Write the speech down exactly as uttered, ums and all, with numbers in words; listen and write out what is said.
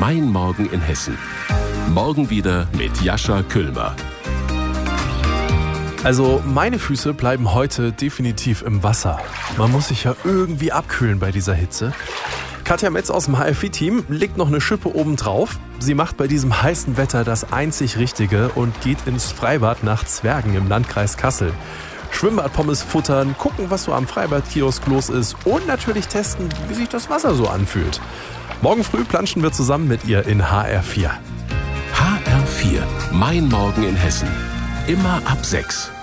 Mein Morgen in Hessen. Morgen wieder mit Jascha Küllmer. Also meine Füße bleiben heute definitiv im Wasser. Man muss sich ja irgendwie abkühlen bei dieser Hitze. Katja Metz aus dem H F I-Team legt noch eine Schippe oben drauf. Sie macht bei diesem heißen Wetter das einzig Richtige und geht ins Freibad nach Zwergen im Landkreis Kassel. Schwimmbadpommes futtern, gucken, was so am Freibadkiosk los ist und natürlich testen, wie sich das Wasser so anfühlt. Morgen früh planschen wir zusammen mit ihr in H R vier. H R vier. Mein Morgen in Hessen. Immer ab sechs.